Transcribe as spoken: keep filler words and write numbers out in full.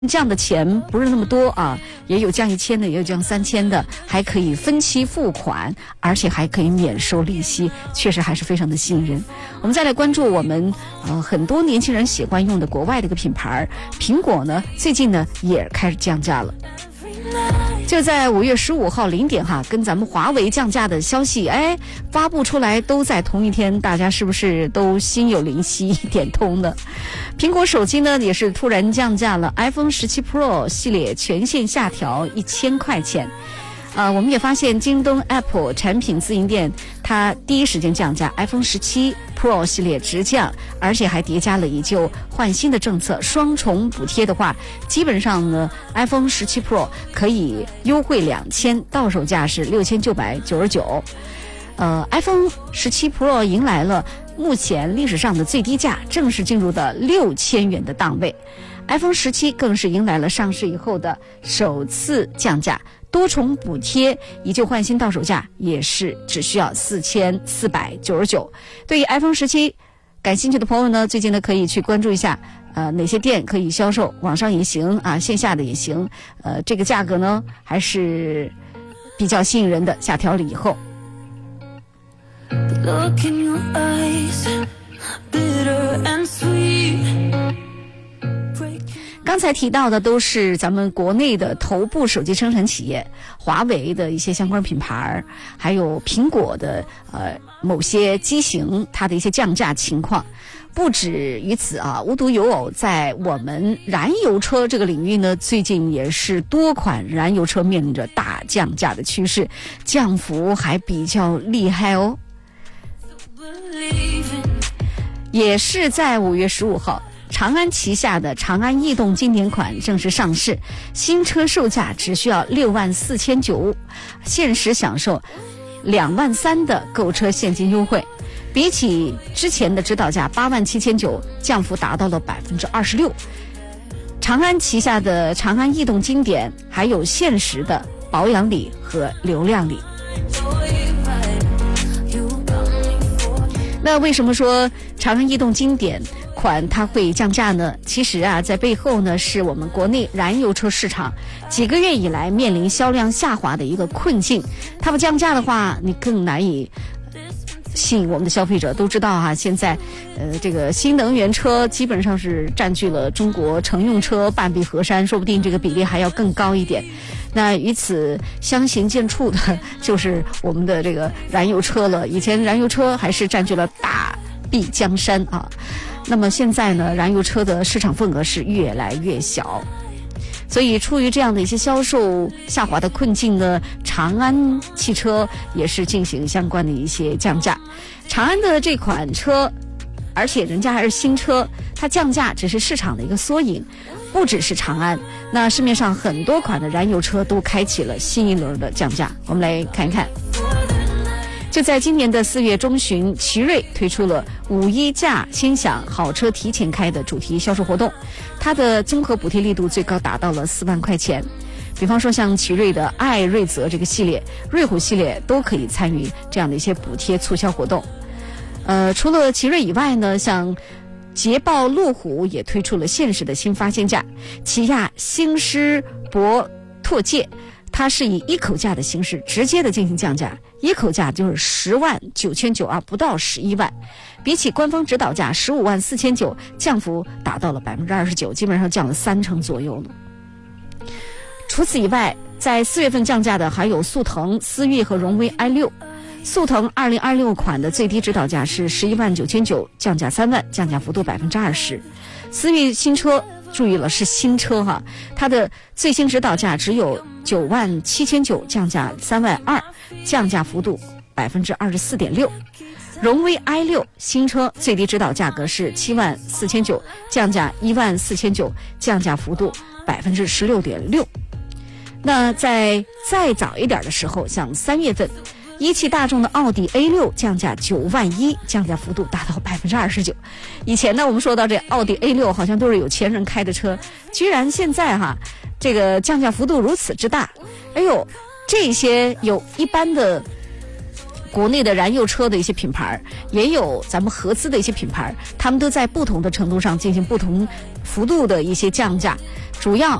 降的钱不是那么多啊，也有降一千的，也有降三千的，还可以分期付款，而且还可以免收利息，确实还是非常的吸引人。我们再来关注我们呃很多年轻人喜欢用的国外的一个品牌，苹果呢最近呢也开始降价了。就在五月十五号零点哈，跟咱们华为降价的消息哎发布出来，都在同一天，大家是不是都心有灵犀一点通呢？苹果手机呢也是突然降价了 ，iPhone 十七 Pro 系列全线下调一千块钱。呃，我们也发现京东 Apple 产品自营店，它第一时间降价 ，iPhone 十七 Pro 系列直降，而且还叠加了以旧换新的政策，双重补贴的话，基本上呢 ，iPhone 十七 Pro 可以优惠两千，到手价是六千九百九十九。呃 ，iPhone 十七 Pro 迎来了目前历史上的最低价，正式进入的六千元的档位。iPhone 十七更是迎来了上市以后的首次降价。多重补贴，以旧换新，到手价也是只需要四千四百九十九。对于 iPhone 十七感兴趣的朋友呢，最近呢可以去关注一下，呃，哪些店可以销售，网上也行啊，线下的也行。呃，这个价格呢还是比较吸引人的，下调了以后。Look in your eyes, bitter and sweet.刚才提到的都是咱们国内的头部手机生产企业，华为的一些相关品牌，还有苹果的呃某些机型它的一些降价情况。不止于此啊，无独有偶，在我们燃油车这个领域呢，最近也是多款燃油车面临着大降价的趋势，降幅还比较厉害哦。也是在五月十五号。长安旗下的长安逸动经典款正式上市，新车售价只需要六万四千九，限时享受两万三的购车现金优惠，比起之前的指导价八万七千九，降幅达到了百分之二十六。长安旗下的长安逸动经典还有限时的保养礼和流量礼。那为什么说长安逸动经典款它会降价呢？其实啊，在背后呢，是我们国内燃油车市场几个月以来面临销量下滑的一个困境。它不降价的话，你更难以吸引我们的消费者。都知道哈、啊，现在呃，这个新能源车基本上是占据了中国乘用车半壁河山，说不定这个比例还要更高一点。那与此相形见绌的就是我们的这个燃油车了。以前燃油车还是占据了大壁江山啊，那么现在呢，燃油车的市场份额是越来越小。所以出于这样的一些销售下滑的困境呢，长安汽车也是进行相关的一些降价。长安的这款车，而且人家还是新车，它降价只是市场的一个缩影，不只是长安，那市面上很多款的燃油车都开启了新一轮的降价。我们来看一看。就在今年的四月中旬，奇瑞推出了五一价先享好车提前开的主题销售活动，它的综合补贴力度最高达到了四万块钱。比方说像奇瑞的艾瑞泽这个系列、瑞虎系列都可以参与这样的一些补贴促销活动。呃，除了奇瑞以外呢，像捷豹路虎也推出了限时的新发现价，起亚兴狮博拓界它是以一口价的形式直接的进行降价，一口价就是十万九千九啊，不到十一万，比起官方指导价十五万四千九，降幅达到了百分之二十九，基本上降了三成左右了。除此以外，在四月份降价的还有速腾、思域和荣威 i 六。速腾二零二六款的最低指导价是十一万九千九，降价三万，降价幅度百分之二十。思域新车。注意了，是新车哈，它的最新指导价只有九万七千九，降价三万二，降价幅度百分之二十四点六。荣威 i 六新车最低指导价格是七万四千九，降价一万四千九，降价幅度百分之十六点六。那在再早一点的时候，像三月份。一汽大众的奥迪 A 六降价九万一，降价幅度达到百分之二十九。以前呢，我们说到这奥迪 A 六好像都是有钱人开的车，居然现在哈，这个降价幅度如此之大。哎呦，这些有一般的国内的燃油车的一些品牌，也有咱们合资的一些品牌，他们都在不同的程度上进行不同幅度的一些降价。主要